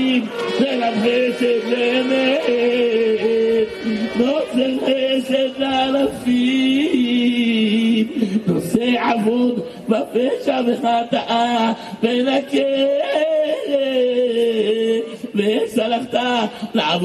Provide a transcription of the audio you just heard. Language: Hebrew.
אלפים, ולחסד לאמת, נושא חסד לאלפים, נושא עבוד בפשע וחטאה, ונקה, וסלחת לעבוד